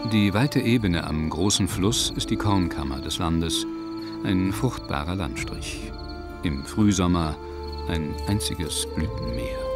Die weite Ebene am großen Fluss ist die Kornkammer des Landes, ein fruchtbarer Landstrich. Im Frühsommer ein einziges Blütenmeer.